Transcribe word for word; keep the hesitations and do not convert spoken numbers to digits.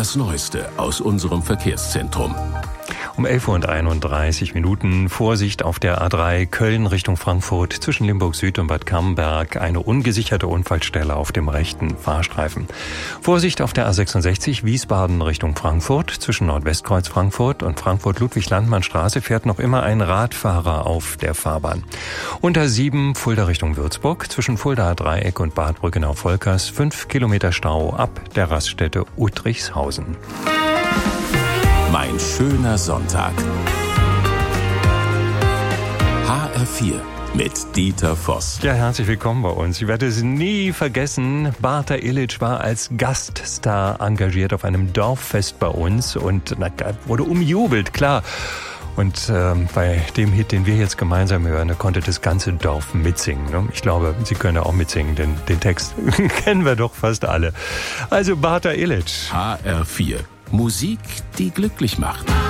Das Neueste aus unserem Verkehrszentrum. Um elf Uhr einunddreißig Minuten. Vorsicht auf der A drei Köln Richtung Frankfurt zwischen Limburg Süd und Bad Camberg. Eine ungesicherte Unfallstelle auf dem rechten Fahrstreifen. Vorsicht auf der A sechsundsechzig Wiesbaden Richtung Frankfurt. Zwischen Nordwestkreuz Frankfurt und Frankfurt-Ludwig-Landmann-Straße fährt noch immer ein Radfahrer auf der Fahrbahn. Unter sieben Fulda Richtung Würzburg. Zwischen Fuldaer Dreieck und Bad Brückenau-Volkers. Fünf Kilometer Stau ab der Raststätte Uttrichshausen. Mein schöner Sonntag. H R vier mit Dieter Voss. Ja, herzlich willkommen bei uns. Ich werde es nie vergessen. Barta Illich war als Gaststar engagiert auf einem Dorffest bei uns und na, wurde umjubelt, klar. Und ähm, bei dem Hit, den wir jetzt gemeinsam hören, da konnte das ganze Dorf mitsingen. Ne? Ich glaube, Sie können auch mitsingen, denn den Text kennen wir doch fast alle. Also Barta Illich. H R vier. Musik, die glücklich macht.